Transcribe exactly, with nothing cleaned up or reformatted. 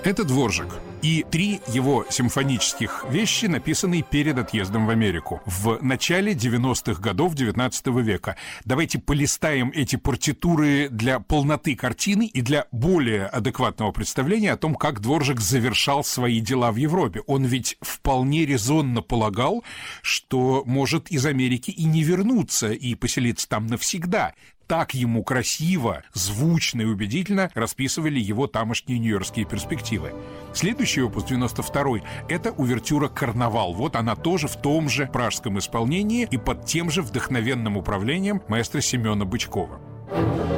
Это Дворжик. И три его симфонических вещи написаны перед отъездом в Америку в начале девяностых годов девятнадцатого века. Давайте полистаем эти партитуры для полноты картины и для более адекватного представления о том, как Дворжик завершал свои дела в Европе. Он ведь вполне резонно полагал, что может из Америки и не вернуться, и поселиться там навсегда. Так ему красиво, звучно и убедительно расписывали его тамошние нью-йоркские перспективы. Следующий опус, девяносто второй, это увертюра «Карнавал». Вот она тоже в том же пражском исполнении и под тем же вдохновенным управлением маэстро Семена Бычкова.